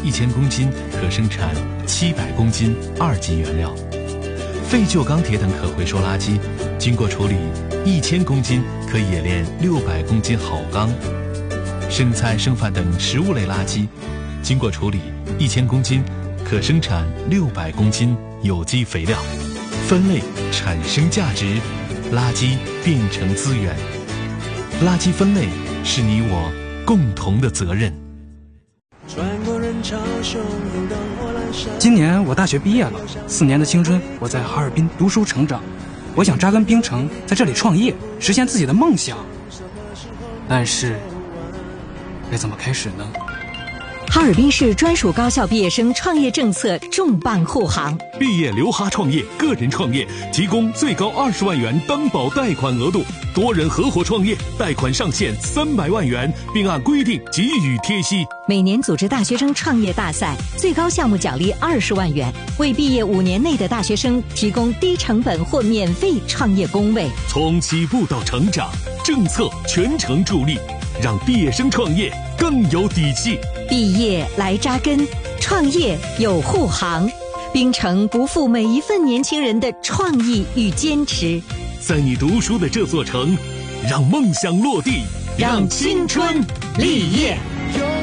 1000公斤可生产700公斤2级原料。废旧钢铁等可回收垃圾，经过处理1000公斤可冶炼600公斤好钢。生菜、剩饭等食物类垃圾，经过处理1000公斤可生产600公斤有机肥料。分类产生价值，垃圾变成资源。垃圾分类是你我共同的责任。 今年我大学毕业了，4年的青春我在哈尔滨读书成长，我想扎根冰城，在这里创业，实现自己的梦想。但是该怎么开始呢？ 哈尔滨市专属高校毕业生创业政策重磅护航， 毕业留哈创业，个人创业提供最高20万元担保贷款额度，多人合伙创业贷款上限300万元，并按规定给予贴息。 每年组织大学生创业大赛，最高项目奖励20万元，为毕业5年内的大学生提供低成本或免费创业工位。 从起步到成长，政策全程助力，让毕业生创业更有底气。 毕业来扎根，创业有护航，冰城不负每一份年轻人的创意与坚持。 在你读书的这座城，让梦想落地，让青春立业。